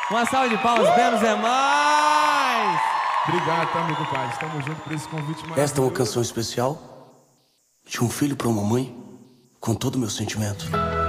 Uma salva de palmas, menos é mais! Obrigado, tá, amigo pai? Estamos juntos por esse convite maravilhoso. Esta é uma canção especial de um filho para uma mãe, com todo o meu sentimento.